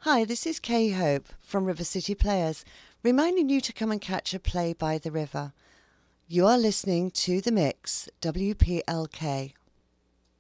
Hi, this is Kay Hope from River City Players, reminding you to come and catch a play by the river. You are listening to The Mix, WPLK.